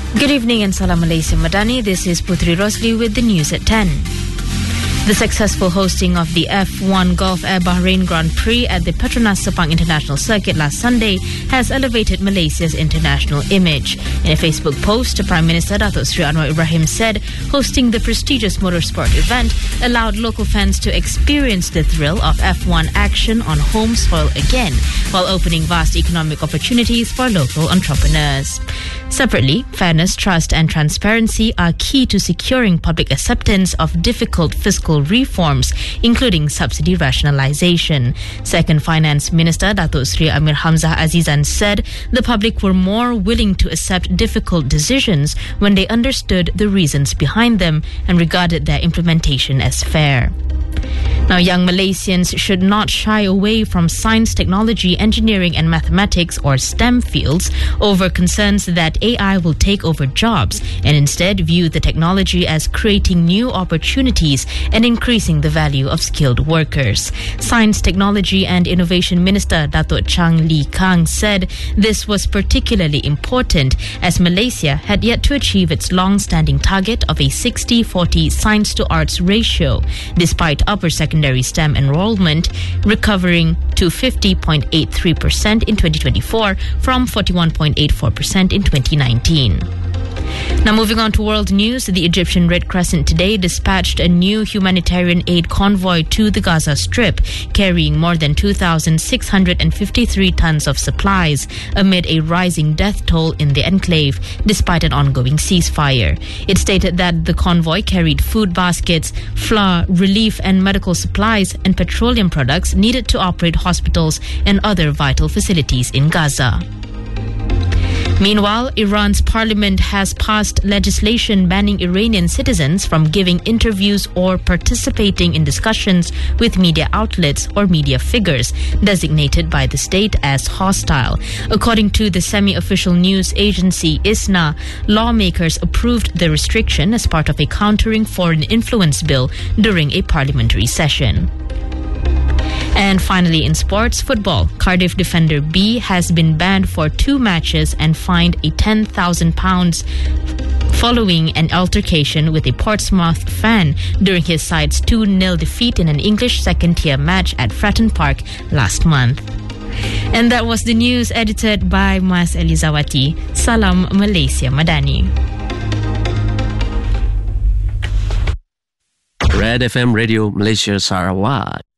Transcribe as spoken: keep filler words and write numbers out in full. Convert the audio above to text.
Good evening and Salam Malaysia Madani. This is Putri Rosli with the news at ten. The successful hosting of the F one Gulf Air Bahrain Grand Prix at the Petronas Sepang International Circuit last Sunday has elevated Malaysia's international image. In a Facebook post, Prime Minister Datuk Seri Anwar Ibrahim said hosting the prestigious motorsport event allowed local fans to experience the thrill of F one action on home soil again, while opening vast economic opportunities for local entrepreneurs. Separately, fairness, trust and transparency are key to securing public acceptance of difficult fiscal reforms, including subsidy rationalisation. Second Finance Minister Datuk Seri Amir Hamzah Azizan said the public were more willing to accept difficult decisions when they understood the reasons behind them and regarded their implementation as fair. Now, young Malaysians should not shy away from science, technology, engineering and mathematics or STEM fields over concerns that A I will take over jobs, and instead view the technology as creating new opportunities and increasing the value of skilled workers. Science, Technology and Innovation Minister Datuk Chang Lee Kang said this was particularly important as Malaysia had yet to achieve its long-standing target of a sixty forty science to arts ratio, despite upper secondary STEM enrollment recovering to fifty point eight three percent in twenty twenty-four from forty-one point eight four percent in twenty nineteen. Now, moving on to world news, the Egyptian Red Crescent today dispatched a new humanitarian aid convoy to the Gaza Strip, carrying more than two thousand six hundred fifty-three tons of supplies amid a rising death toll in the enclave, despite an ongoing ceasefire. It stated that the convoy carried food baskets, flour, relief and medical supplies and petroleum products needed to operate hospitals and other vital facilities in Gaza. Meanwhile, Iran's parliament has passed legislation banning Iranian citizens from giving interviews or participating in discussions with media outlets or media figures designated by the state as hostile. According to the semi-official news agency ISNA, lawmakers approved the restriction as part of a countering foreign influence bill during a parliamentary session. And finally, in sports, football, Cardiff defender B has been banned for two matches and fined a ten thousand pounds following an altercation with a Portsmouth fan during his side's two nil defeat in an English second-tier match at Fratton Park last month. And that was the news edited by Mas Elizawati. Salam Malaysia Madani. Red F M Radio Malaysia Sarawak.